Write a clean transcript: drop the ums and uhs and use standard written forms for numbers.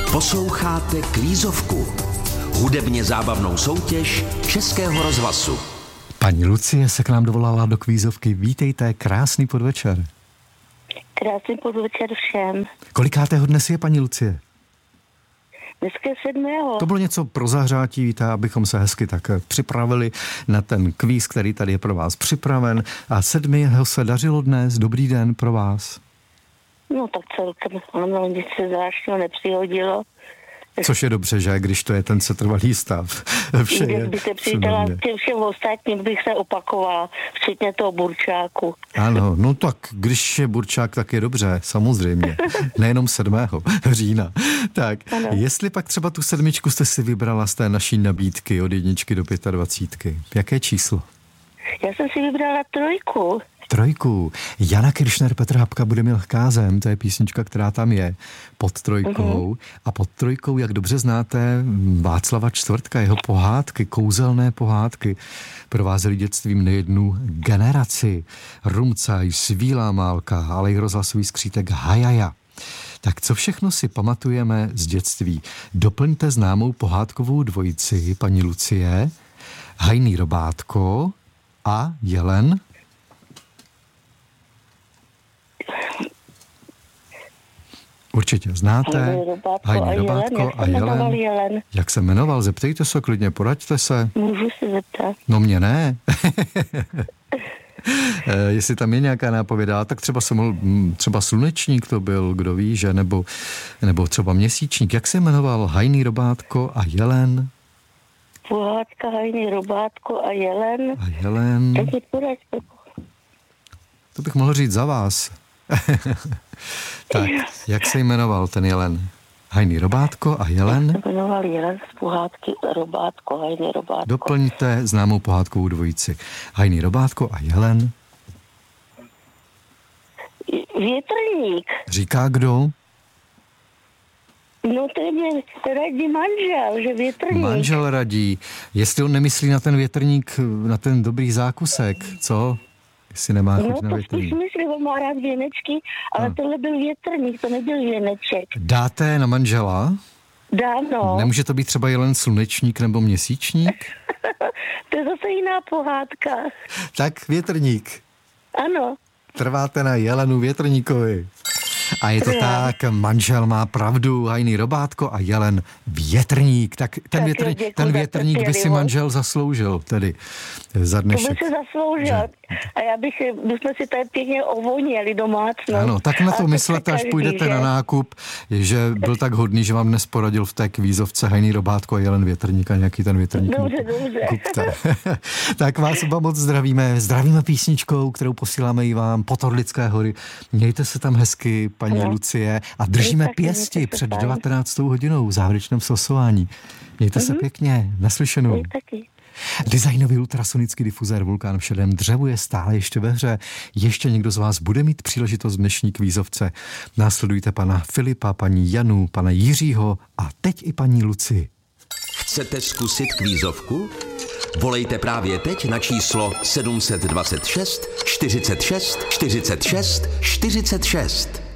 Posloucháte Kvízovku, hudebně zábavnou soutěž Českého rozhlasu. Paní Lucie se k nám dovolala do Kvízovky. Vítejte, krásný podvečer. Krásný podvečer všem. Kolikátého dnes je, paní Lucie? Dneska je 7. To bylo něco pro zahřátí, víte, abychom se hezky tak připravili na ten kvíz, který tady je pro vás připraven. A 7. se dařilo dnes, dobrý den pro vás. No tak celkem, ono nic se zvláštního nepřihodilo. Což je dobře, že když to je ten setrvalý stav. Vše je by se přítela těm všem ostatním, bych se opakovala, včetně toho burčáku. Ano, no tak když je burčák, tak je dobře, samozřejmě. Nejenom 7. října. Tak, ano. Jestli pak třeba tu 7 jste si vybrala z té naší nabídky od 1 do 25, jaké číslo? Já jsem si vybrala 3. 3. Jana Kiršner, Petr Hapka, Bude mi lehká zem, to je písnička, která tam je pod 3. A pod 3, jak dobře znáte, Václava Čtvrtka, jeho pohádky, kouzelné pohádky, provázely dětstvím nejednu generaci. Rumcaj, Svílá Málka, ale i rozhlasový skřítek Hajaja. Tak co všechno si pamatujeme z dětství? Doplňte známou pohádkovou dvojici, paní Lucie, Hajný Robátko a Jelen. Určitě znáte. Hajný Robátko a Jelen. Jak se jmenoval? Zeptejte se klidně, poraďte se. Můžu se zeptat? No mě ne. Jestli tam je nějaká nápověda, tak třeba Slunečník to byl, kdo ví, že? Nebo třeba Měsíčník. Jak se jmenoval Hajný Robátko a Jelen? Pohádka Hajný Robátko a Jelen. A Jelen. Tak je poraďte. To bych mohl říct za vás. Tak, jak se jmenoval ten Jelen? Hajný Robátko a Jelen? Jak se jmenoval Jelen z pohádky Robátko, Hajný Robátko. Doplňte známou pohádkovou dvojici. Hajný Robátko a Jelen. Větrník. Říká kdo? No to je radí manžel, že větrník. Manžel radí. Jestli on nemyslí na ten větrník, na ten dobrý zákusek, co? Jestli nemá chuť na větrník. No to myslím, on má rád věnečky, ale tohle byl větrník, to nebyl věneček. Dáte na manžela? Dám, no. Nemůže to být třeba Jelen Slunečník nebo Měsíčník? To je zase jiná pohádka. Tak větrník. Ano. Trváte na Jelenu Větrníkovi. A je to tak, manžel má pravdu, Hajný Robátko a Jelen Větrník. Tak ten větrník by si manžel zasloužil tedy za dnešek. To by si zasloužil. A bychom si tady pěkně ovonili domácnost. Ano, tak na to myslete, až půjdete na nákup, že byl tak hodný, že vám dnes poradil v té kvízovce Hajný Robátko a Jelen Větrník a nějaký ten větrník. Dobře. Kupte. Tak vás oba moc zdravíme. Zdravíme písničkou, kterou posíláme i vám pod Orlické hory. Mějte se tam hezky, paní Lucie, a držíme pěsti před 19. hodinou v závěrečném slosování. Mějte se pěkně, naslyšenou. Designový ultrasonický difuzér Vulkán v šedém dřevu je stále ještě ve hře. Ještě někdo z vás bude mít příležitost v dnešní kvízovce. Následujte pana Filipa, paní Janu, pana Jiřího a teď i paní Luci. Chcete zkusit kvízovku? Volejte právě teď na číslo 726 46 46 46.